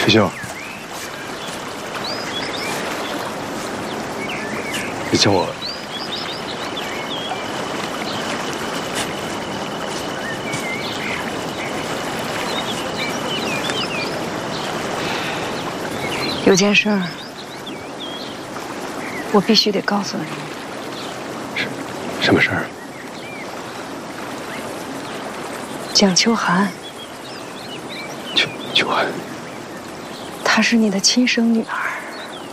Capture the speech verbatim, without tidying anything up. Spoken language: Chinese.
师兄，你叫我。 有件事儿，我必须得告诉你。 是，什么事儿？ 蒋秋寒。 秋秋寒。 她是你的亲生女儿。